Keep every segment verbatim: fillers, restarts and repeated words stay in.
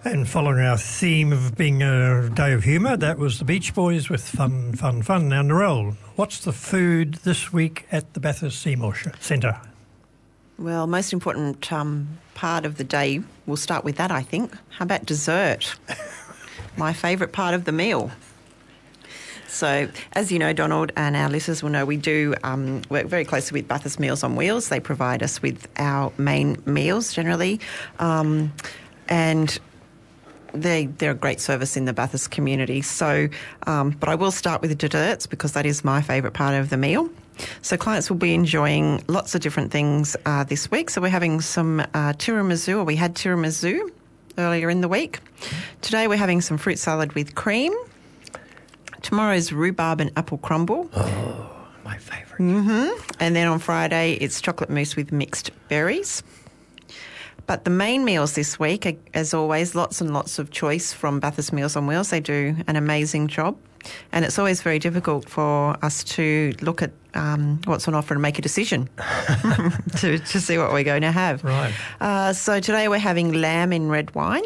And following our theme of being a day of humour, that was the Beach Boys with Fun, Fun, Fun. Now, Narelle, what's the food this week at the Bathurst Seymour Centre? Well, most important um, part of the day, we'll start with that, I think. How about dessert? My favourite part of the meal. So, as you know, Donald, and our listeners will know, we do um, work very closely with Bathurst Meals on Wheels. They provide us with our main meals generally, um, and they, they're a great service in the Bathurst community. So, um, but I will start with the desserts because that is my favourite part of the meal. So clients will be enjoying lots of different things uh, this week. So we're having some uh, tiramisu, or we had tiramisu earlier in the week. Today we're having some fruit salad with cream. Tomorrow's rhubarb and apple crumble. Oh, my favourite. Mm-hmm. And then on Friday, it's chocolate mousse with mixed berries. But the main meals this week, as always, lots and lots of choice from Bathurst Meals on Wheels. They do an amazing job. And it's always very difficult for us to look at um, what's on offer and make a decision to, to see what we're going to have. Right. Uh, so today we're having lamb in red wine.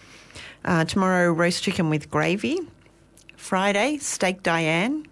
Uh, tomorrow, roast chicken with gravy. Friday, steak Diane.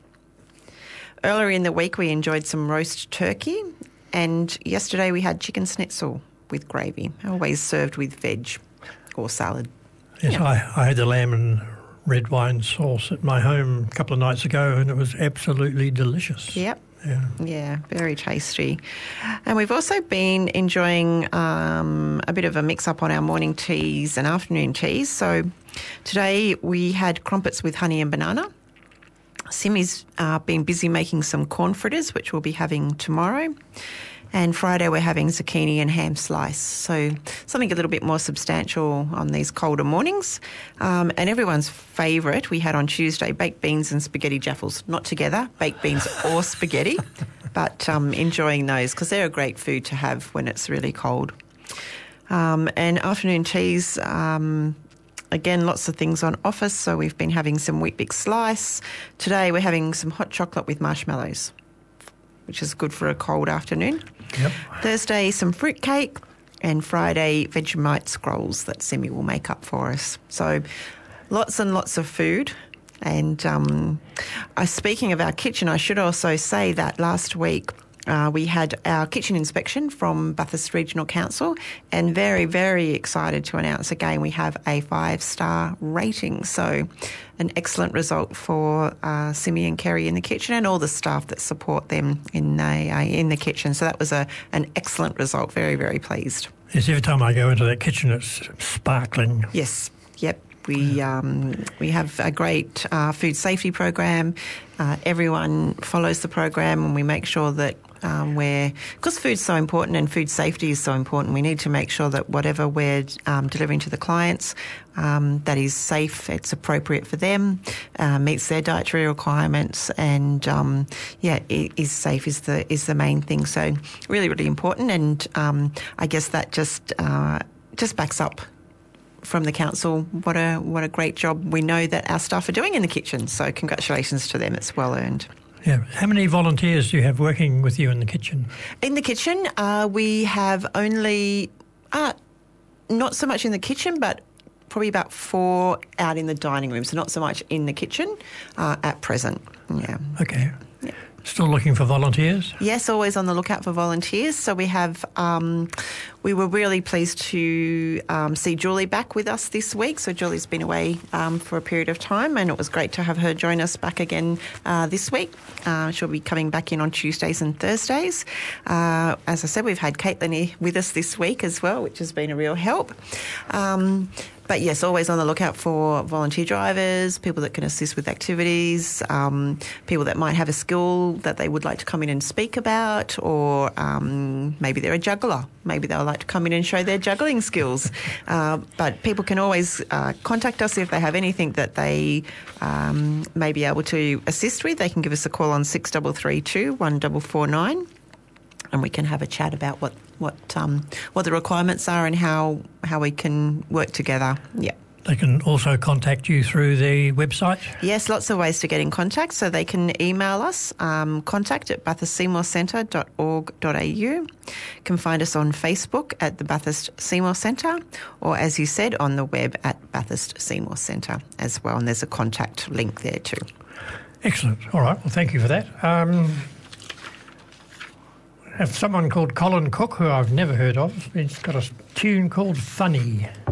Earlier in the week, we enjoyed some roast turkey. And yesterday we had chicken schnitzel with gravy, always served with veg or salad. Yes, yeah. I, I had the lamb and red wine sauce at my home a couple of nights ago, and it was absolutely delicious. Yep. Yeah. Yeah, very tasty. And we've also been enjoying um, a bit of a mix-up on our morning teas and afternoon teas. So today we had crumpets with honey and banana. Simi's uh, been busy making some corn fritters, which we'll be having tomorrow. And Friday we're having zucchini and ham slice, so something a little bit more substantial on these colder mornings. Um, and everyone's favourite, we had on Tuesday baked beans and spaghetti jaffles, not together, baked beans or spaghetti, but um, enjoying those because they're a great food to have when it's really cold. Um, and afternoon teas, um, again, lots of things on offer, so we've been having some Weet-Bix slice. Today we're having some hot chocolate with marshmallows, which is good for a cold afternoon. Yep. Thursday, some fruitcake, and Friday, Vegemite scrolls that Simi will make up for us. So lots and lots of food. And um, uh, speaking of our kitchen, I should also say that last week uh, we had our kitchen inspection from Bathurst Regional Council, and very, very excited to announce again we have a five-star rating. So an excellent result for uh, Simi and Kerry in the kitchen and all the staff that support them in the, uh, in the kitchen. So that was a an excellent result. Very, very pleased. Yes, every time I go into that kitchen, it's sparkling. Yes, yep. We um, we have a great uh, food safety program. Uh, everyone follows the program, and we make sure that um, we're, because food's so important and food safety is so important, we need to make sure that whatever we're um, delivering to the clients, um, that is safe, it's appropriate for them, uh, meets their dietary requirements, and um, yeah, it is safe is the is the main thing. So really, really important, and um, I guess that just uh, just backs up from the council what a what a great job we know that our staff are doing in the kitchen. So congratulations to them, it's well earned. Yeah. How many volunteers do you have working with you in the kitchen? In the kitchen, uh, we have only, uh, not so much in the kitchen, but probably about four out in the dining room, so not so much in the kitchen uh, at present. Yeah. Okay. Yeah. Still looking for volunteers? Yes, always on the lookout for volunteers. So we have, um, we were really pleased to um, see Julie back with us this week. So Julie's been away um, for a period of time, and it was great to have her join us back again uh, this week. Uh, she'll be coming back in on Tuesdays and Thursdays. Uh, as I said, we've had Caitlin with us this week as well, which has been a real help. Um, But yes, always on the lookout for volunteer drivers, people that can assist with activities, um, people that might have a skill that they would like to come in and speak about, or um, maybe they're a juggler. Maybe they'll like to come in and show their juggling skills. Uh, but people can always uh, contact us if they have anything that they um, may be able to assist with. They can give us a call on six three three two, one four four nine. And we can have a chat about what what um, what the requirements are and how how we can work together. Yeah. They can also contact you through the website? Yes, lots of ways to get in contact. So they can email us, um, contact at bathurst seymour centre dot org dot a u. You can find us on Facebook at the Bathurst Seymour Centre, or as you said, on the web at Bathurst Seymour Centre as well. And there's a contact link there too. Excellent. All right. Well, thank you for that. Um, I have someone called Colin Cook, who I've never heard of. He's got a tune called Funny.